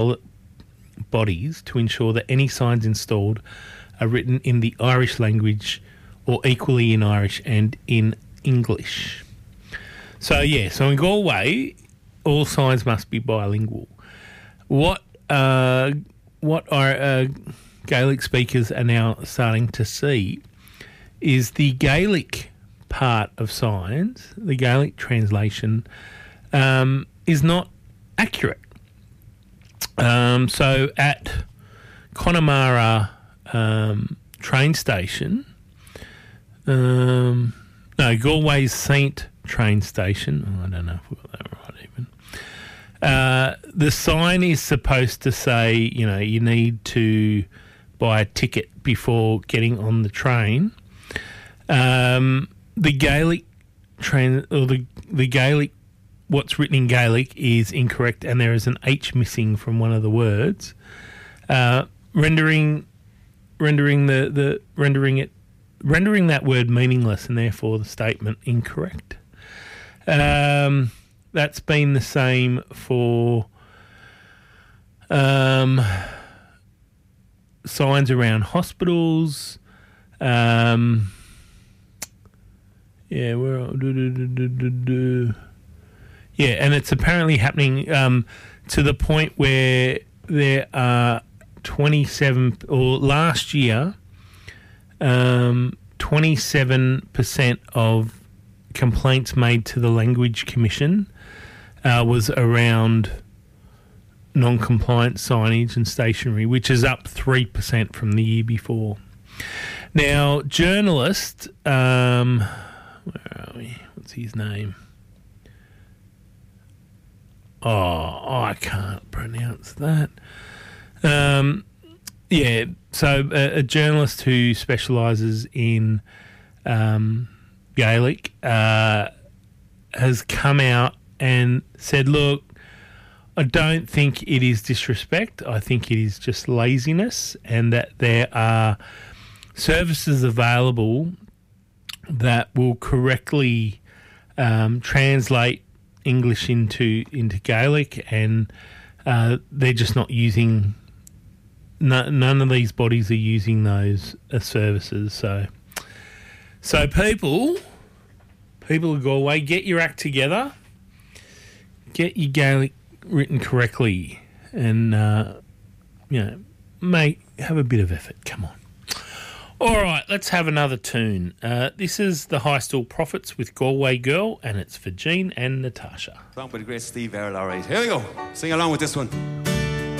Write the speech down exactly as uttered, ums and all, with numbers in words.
bodies to ensure that any signs installed are written in the Irish language or equally in Irish and in English. So, yeah, so in Galway, all signs must be bilingual. What uh, what our uh, Gaelic speakers are now starting to see is the Gaelic part of signs, the Gaelic translation, um, is not accurate. Um, so at Connemara um, train station, um, no, Galway's Saint train station, oh, I don't know if we got that right even, uh, the sign is supposed to say, you know, you need to buy a ticket before getting on the train. Um, the Gaelic train, or the, the Gaelic what's written in Gaelic is incorrect, and there is an H missing from one of the words, uh, rendering rendering the, the rendering it rendering that word meaningless, and therefore the statement incorrect. Um, that's been the same for um, signs around hospitals. Um, yeah, where do do do do do do. Yeah, and it's apparently happening um, to the point where there are twenty-seven, or last year, um, twenty-seven percent of complaints made to the Language Commission uh, was around non-compliant signage and stationery, which is up three percent from the year before. Now, journalist, um, where are we? What's his name? Oh, I can't pronounce that. Um, yeah, so a, a journalist who specialises in um, Gaelic uh, has come out and said, look, I don't think it is disrespect. I think it is just laziness, and that there are services available that will correctly um, translate English into into Gaelic, and uh, they're just not using. No, none of these bodies are using those uh, services. So, so people, people of Galway, get your act together, get your Gaelic written correctly, and uh, you know, make have a bit of effort. Come on. All right, let's have another tune. Uh, this is the High Stool Prophets with Galway Girl, and it's for Jean and Natasha. Song by the great Steve Earle, all right. Here we go. Sing along with this one.